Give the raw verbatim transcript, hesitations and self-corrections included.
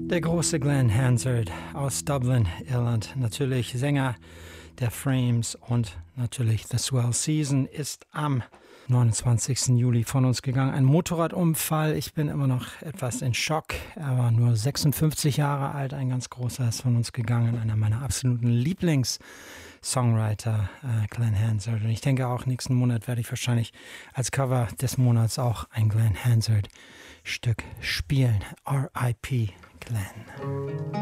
Der große Glenn Hansard aus Dublin, Irland, natürlich Sänger der Frames und natürlich The Swell Season, ist am neunundzwanzigsten Juli von uns gegangen. Ein Motorradunfall, ich bin immer noch etwas in Schock. Er war nur sechsundfünfzig Jahre alt, ein ganz großer ist von uns gegangen, einer meiner absoluten Lieblings-Songwriter, äh, Glenn Hansard. Und ich denke auch, nächsten Monat werde ich wahrscheinlich als Cover des Monats auch ein Glenn Hansard Stück spielen. R I P Glenn.